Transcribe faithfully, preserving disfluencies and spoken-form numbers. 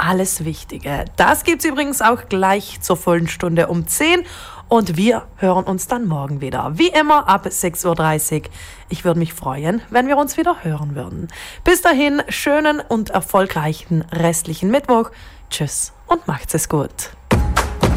alles Wichtige. Das gibt's übrigens auch gleich zur vollen Stunde um zehn und wir hören uns dann morgen wieder. Wie immer ab sechs Uhr dreißig. Ich würde mich freuen, wenn wir uns wieder hören würden. Bis dahin, schönen und erfolgreichen restlichen Mittwoch. Tschüss und macht's es gut.